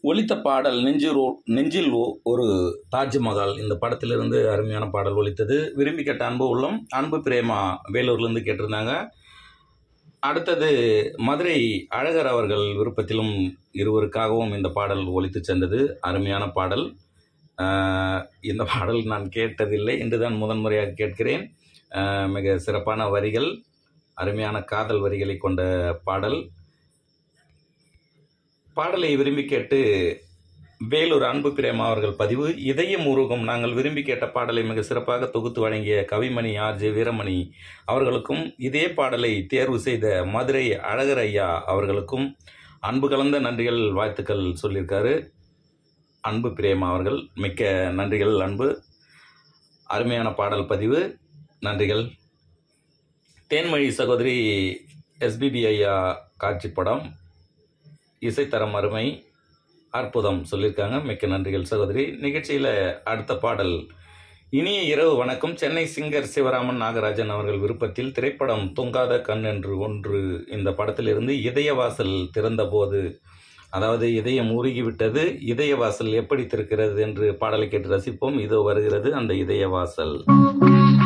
ஒலித்த பாடல் நெஞ்சில் ஒரு தாஜ்மஹால் இந்த படத்திலிருந்து அருமையான பாடல் ஒலித்தது. விரும்பி கேட்ட அன்பு உள்ளம் அன்பு பிரேமா வேலூர்லேருந்து கேட்டிருந்தாங்க. அடுத்தது மதுரை அழகர் அவர்கள் விருப்பத்திலும் இருவருக்காகவும் இந்த பாடல் ஒலித்து சென்றது. அருமையான பாடல். இந்த பாடல் நான் கேட்டதில்லை, இன்றுதான் முதன்முறையாக கேட்கிறேன். மிக சிறப்பான வரிகள், அருமையான காதல் வரிகளை கொண்ட பாடல். பாடலை விரும்பி கேட்டு வேலூர் அன்பு பிரேமா அவர்கள் பதிவு. இதயம் உருகும் நாங்கள் விரும்பி கேட்ட பாடலை மிக சிறப்பாக தொகுத்து வழங்கிய கவிமணி ஆர்ஜே வீரமணி அவர்களுக்கும், இதே பாடலை தேர்வு செய்த மதுரை அழகர் ஐயா அவர்களுக்கும் அன்பு கலந்த நன்றிகள், வாழ்த்துக்கள் சொல்லியிருக்காரு அன்பு பிரேமா அவர்கள். மிக்க நன்றிகள் அன்பு. அருமையான பாடல் பதிவு, நன்றிகள். தேன்மொழி சகோதரி எஸ்பிபி ஐயா காட்சி படம், இசைத்தரம் அருமை, அற்புதம் சொல்லியிருக்காங்க. மிக்க நன்றிகள் சகோதரி. நிகழ்ச்சியில் அடுத்த பாடல், இனிய இரவு வணக்கம். சென்னை சிங்கர் சிவராமன் நாகராஜன் அவர்கள் விருப்பத்தில் திரைப்படம் தூங்காத கண் என்று ஒன்று, இந்த படத்திலிருந்து இதய வாசல் திறந்த போது, அதாவது இதயம் உருகிவிட்டது, இதய வாசல் எப்படி திறக்கிறது என்று பாடலை கேட்டு ரசிப்போம். இதோ வருகிறது அந்த இதய வாசல்.